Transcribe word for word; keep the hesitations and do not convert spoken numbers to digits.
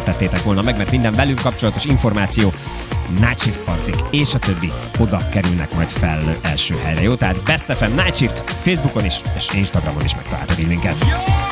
tettétek volna meg, mert minden velünk kapcsolatos információ, Night Shift Partik és a többi oda kerülnek majd fel első helyre, jó? Tehát Best ef em Night Shift Facebookon is és Instagramon is megtaláltad így minket.